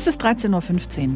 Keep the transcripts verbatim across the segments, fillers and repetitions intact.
Es ist dreizehn Uhr fünfzehn.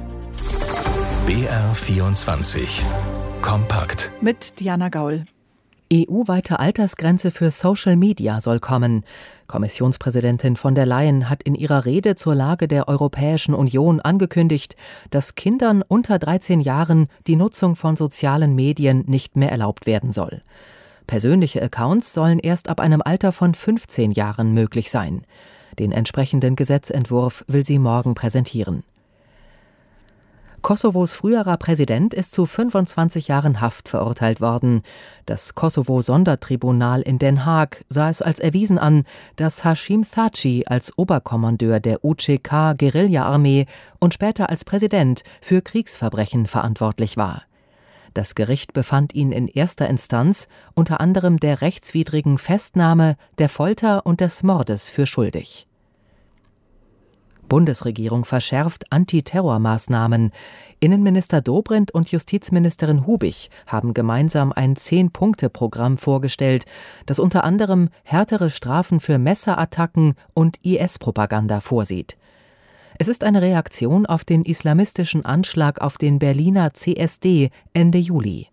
B R vierundzwanzig. Kompakt. Mit Diana Gaul. E U-weite Altersgrenze für Social Media soll kommen. Kommissionspräsidentin von der Leyen hat in ihrer Rede zur Lage der Europäischen Union angekündigt, dass Kindern unter dreizehn Jahren die Nutzung von sozialen Medien nicht mehr erlaubt werden soll. Persönliche Accounts sollen erst ab einem Alter von fünfzehn Jahren möglich sein. Den entsprechenden Gesetzentwurf will sie morgen präsentieren. Kosovos früherer Präsident ist zu fünfundzwanzig Jahren Haft verurteilt worden. Das Kosovo-Sondertribunal in Den Haag sah es als erwiesen an, dass Hashim Thaçi als Oberkommandeur der U C K-Guerilla-Armee und später als Präsident für Kriegsverbrechen verantwortlich war. Das Gericht befand ihn in erster Instanz unter anderem der rechtswidrigen Festnahme, der Folter und des Mordes für schuldig. Bundesregierung verschärft Antiterrormaßnahmen. Innenminister Dobrindt und Justizministerin Hubig haben gemeinsam ein Zehn-Punkte-Programm vorgestellt, das unter anderem härtere Strafen für Messerattacken und I S-Propaganda vorsieht. Es ist eine Reaktion auf den islamistischen Anschlag auf den Berliner C S D Ende Juli.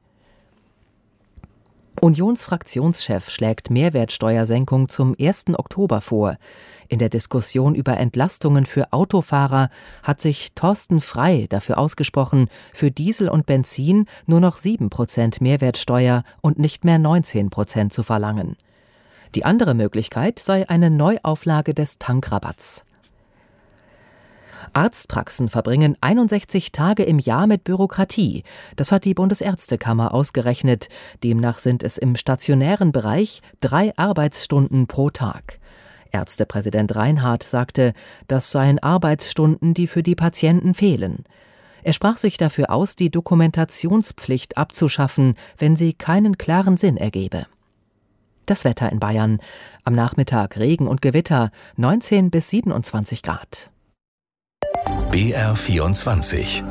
Unionsfraktionschef schlägt Mehrwertsteuersenkung zum ersten Oktober vor. In der Diskussion über Entlastungen für Autofahrer hat sich Thorsten Frey dafür ausgesprochen, für Diesel und Benzin nur noch sieben Prozent Mehrwertsteuer und nicht mehr neunzehn Prozent zu verlangen. Die andere Möglichkeit sei eine Neuauflage des Tankrabatts. Arztpraxen verbringen einundsechzig Tage im Jahr mit Bürokratie. Das hat die Bundesärztekammer ausgerechnet. Demnach sind es im stationären Bereich drei Arbeitsstunden pro Tag. Ärztepräsident Reinhardt sagte, das seien Arbeitsstunden, die für die Patienten fehlen. Er sprach sich dafür aus, die Dokumentationspflicht abzuschaffen, wenn sie keinen klaren Sinn ergebe. Das Wetter in Bayern. Am Nachmittag Regen und Gewitter, neunzehn bis siebenundzwanzig Grad. B R vierundzwanzig.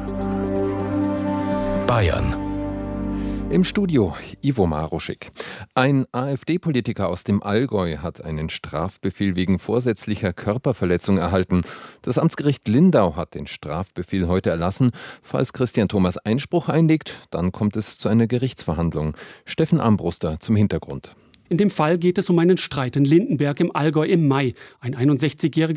Bayern. Im Studio Ivo Maruschik. Ein AfD-Politiker aus dem Allgäu hat einen Strafbefehl wegen vorsätzlicher Körperverletzung erhalten. Das Amtsgericht Lindau hat den Strafbefehl heute erlassen. Falls Christian Thomas Einspruch einlegt, dann kommt es zu einer Gerichtsverhandlung. Steffen Armbruster zum Hintergrund. In dem Fall geht es um einen Streit in Lindenberg im Allgäu im Mai. Ein einundsechzigjähriger